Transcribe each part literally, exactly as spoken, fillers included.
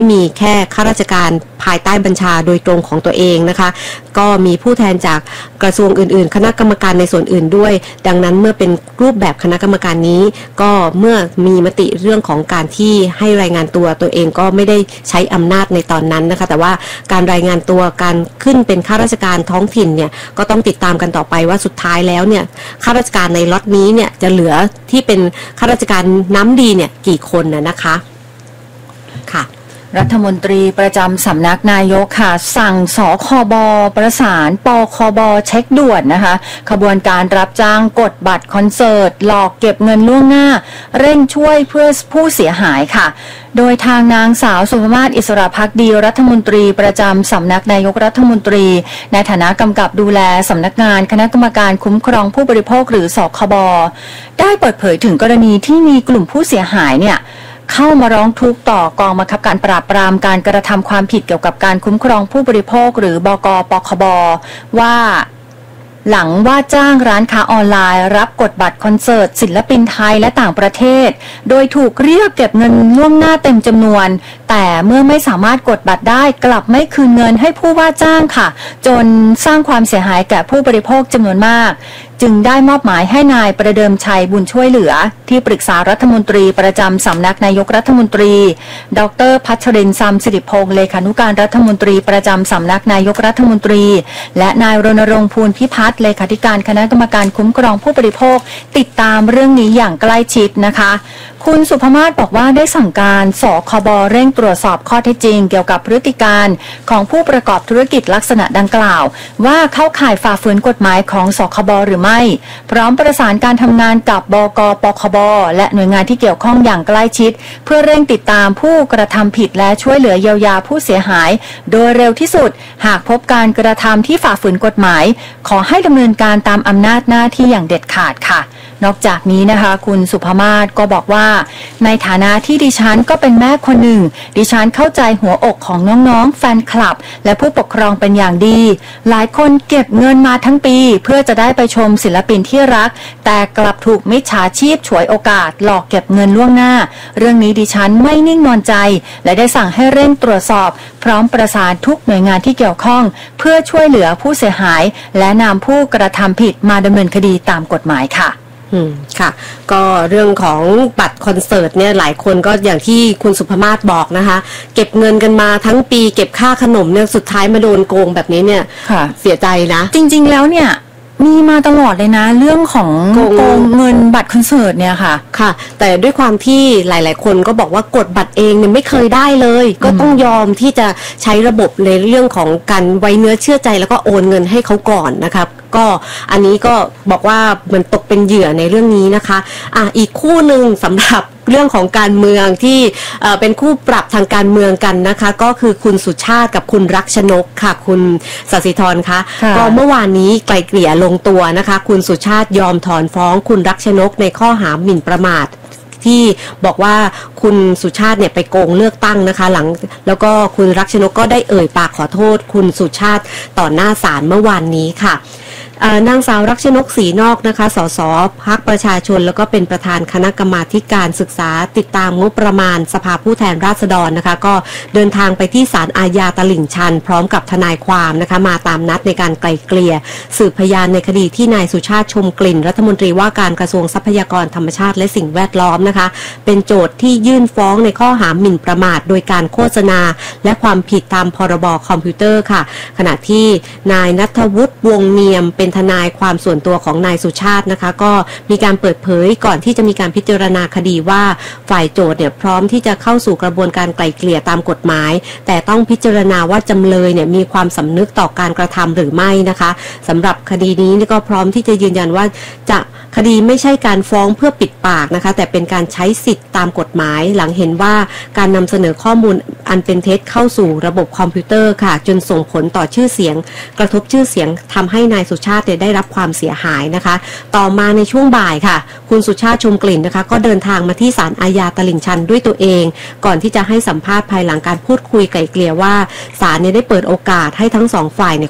มีแค่ข้าราชการภายใต้บัญชาโดยตรงของตัวเองนะคะก็มีผู้แทนจากกระทรวงอื่นๆคณะกรรมการในส่วนอื่นด้วยดังนั้นเมื่อเป็นรูปแบบคณะกรรมการนี้ก็เมื่อมีมติเรื่องของการที่ให้รายงานตัวตัวเองก็ไม่ได้ใช้อำนาจในตอนนั้นนะคะแต่ว่าการรายงานตัวการขึ้นเป็นข้าราชการท้องถิ่นเนี่ยก็ต้องติดตามกันต่อไปว่าสุดท้ายแล้วเนี่ยข้าราชการในล็อตนี้เนี่ยจะเหลือที่เป็นข้าราชการน้ำดีเนี่ยกี่คนนะนะคะค่ะรัฐมนตรีประจำสำนักนายกค่ะสั่งสคบประสานปคบเช็คด่วนนะคะขบวนการรับจ้างกดบัตรคอนเสิร์ตหลอกเก็บเงินล่วงหน้าเร่งช่วยเพื่อผู้เสียหายค่ะโดยทางนางสาวสุภมาศอิสระภักดีรัฐมนตรีประจำสำนักนายกรัฐมนตรีในฐานะกำกับดูแลสำนักงานคณะกรรมการคุ้มครองผู้บริโภคหรือสคบได้เปิดเผยถึงกรณีที่มีกลุ่มผู้เสียหายเนี่ยเข้ามาร้องทุกข์ต่อกองบังคับการปราบปรามการกระทำความผิดเกี่ยวกับการคุ้มครองผู้บริโภคหรือบก.ปคบ.ว่าหลังว่าจ้างร้านค้าออนไลน์รับกดบัตรคอนเสิร์ตศิลปินไทยและต่างประเทศโดยถูกเรียกเก็บเงินล่วงหน้าเต็มจำนวนแต่เมื่อไม่สามารถกดบัตรได้กลับไม่คืนเงินให้ผู้ว่าจ้างค่ะจนสร้างความเสียหายแก่ผู้บริโภคจำนวนมากจึงได้มอบหมายให้นายประเดิมชัยบุญช่วยเหลือที่ปรึกษารัฐมนตรีประจำสำนักนายกรัฐมนตรีดร.พัชรินทร์ ซัมสิริพงษ์เลขานุการรัฐมนตรีประจำสำนักนายกรัฐมนตรีและนายรณรงค์ภูลพิพัฒน์เลขาธิการคณะกรรมการคุ้มครองผู้บริโภคติดตามเรื่องนี้อย่างใกล้ชิดนะคะคุณสุภมาศบอกว่าได้สั่งการสคบเร่งตรวจสอบข้อเท็จจริงเกี่ยวกับพฤติการของผู้ประกอบธุรกิจลักษณะดังกล่าวว่าเข้าข่ายฝ่าฝืนกฎหมายของสคบหรือไม่พร้อมประสานการทำงานกับบก.ปคบและหน่วยงานที่เกี่ยวข้องอย่างใกล้ชิดเพื่อเร่งติดตามผู้กระทำผิดและช่วยเหลือเยียวยาผู้เสียหายโดยเร็วที่สุดหากพบการกระทำที่ฝ่าฝืนกฎหมายขอให้ดำเนินการตามอำนาจหน้าที่อย่างเด็ดขาดค่ะนอกจากนี้นะคะคุณสุภมาศก็บอกว่าในฐานะที่ดิฉันก็เป็นแม่คนหนึ่งดิฉันเข้าใจหัวอกของน้องๆแฟนคลับและผู้ปกครองเป็นอย่างดีหลายคนเก็บเงินมาทั้งปีเพื่อจะได้ไปชมศิลปินที่รักแต่กลับถูกมิจฉาชีพฉวยโอกาสหลอกเก็บเงินล่วงหน้าเรื่องนี้ดิฉันไม่นิ่งนอนใจและได้สั่งให้เร่งตรวจสอบพร้อมประสานทุกหน่วยงานที่เกี่ยวข้องเพื่อช่วยเหลือผู้เสียหายและนำผู้กระทำผิดมาดำเนินคดีตามกฎหมายค่ะอืมค่ะก็เรื่องของบัตรคอนเสิร์ตเนี่ยหลายคนก็อย่างที่คุณสุภมาศบอกนะคะเก็บเงินกันมาทั้งปีเก็บค่าขนมเนี่ยสุดท้ายมาโดนโกงแบบนี้เนี่ยเสียใจนะจริงๆแล้วเนี่ยมีมาตลอดเลยนะเรื่องของโกงเงินบัตรคอนเสิร์ตเนี่ยค่ะค่ะแต่ด้วยความที่หลายๆคนก็บอกว่ากดบัตรเองเนี่ยไม่เคยได้เลยก็ต้องยอมที่จะใช้ระบบในเรื่องของการไว้เนื้อเชื่อใจแล้วก็โอนเงินให้เขาก่อนนะครับก็อันนี้ก็บอกว่ามันตกเป็นเหยื่อในเรื่องนี้นะคะอ่ะอีกคู่หนึ่งสำหรับเรื่องของการเมืองที่เอ่อเป็นคู่ปรับทางการเมืองกันนะคะก็คือคุณสุชาติกับคุณรักชนกค่ะคุณศศิธรคะก็เมื่อวานนี้ไกลเกลี่ยลงตัวนะคะคุณสุชาติยอมถอนฟ้องคุณรักชนกในข้อหาหมิ่นประมาทที่บอกว่าคุณสุชาติเนี่ยไปโกงเลือกตั้งนะคะหลังแล้วก็คุณรักชนกก็ได้เอ่ยปากขอโทษคุณสุชาติต่อหน้าศาลเมื่อวานนี้ค่ะนางสาวรักชนกศรีนอกนะคะสสพรรคประชาชนแล้วก็เป็นประธานคณะกรรมาธิการศึกษาติดตามงบประมาณสภาผู้แทนราษฎรนะคะก็เดินทางไปที่ศาลอาญาตลิ่งชันพร้อมกับทนายความนะคะมาตามนัดในการไกล่เกลี่ยสืบพยานในคดีที่นายสุชาติชมกลิ่นรัฐมนตรีว่าการกระทรวงทรัพยากรธรรมชาติและสิ่งแวดล้อมนะคะเป็นโจทย์ที่ยื่นฟ้องในข้อหาหมิ่นประมาทโดยการโฆษณาและความผิดตามพรบคอมพิวเตอร์ค่ะขณะที่นายณัฐวุฒิวงเนียมเป็นทนายความส่วนตัวของนายสุชาตินะคะก็มีการเปิดเผยก่อนที่จะมีการพิจารณาคดีว่าฝ่ายโจทย์เนี่ยพร้อมที่จะเข้าสู่กระบวนการไกล่เกลี่ยตามกฎหมายแต่ต้องพิจารณาว่าจำเลยเนี่ยมีความสำนึกต่อการกระทำหรือไม่นะคะสำหรับคดีนี้ก็พร้อมที่จะยืนยันว่าจะคดีไม่ใช่การฟ้องเพื่อปิดปากนะคะแต่เป็นการใช้สิทธิ์ตามกฎหมายหลังเห็นว่าการนำเสนอข้อมูลอันเป็นเท็จเข้าสู่ระบบคอมพิวเตอร์ค่ะจนส่งผลต่อชื่อเสียงกระทบชื่อเสียงทำให้นายสุชาติได้รับความเสียหายนะคะต่อมาในช่วงบ่ายค่ะคุณสุชาติชมกลิ่นนะคะก็เดินทางมาที่ศาลอาญาตลิ่งชันด้วยตัวเองก่อนที่จะให้สัมภาษณ์ภายหลังการพูดคุยไกล่เกลี่ยว่าศาลเนี่ยได้เปิดโอกาสให้ทั้งสองฝ่ายในความ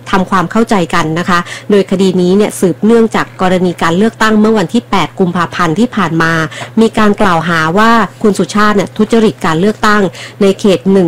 ทำความเข้าใจกันนะคะโดยคดีนี้เนี่ยสืบเนื่องจากกรณีการเลือกตั้งเมื่อวันที่แปดกุมภาพันธ์ที่ผ่านมามีการกล่าวหาว่าคุณสุชาติเนี่ยทุจริตการเลือกตั้งในเขตหนึ่ง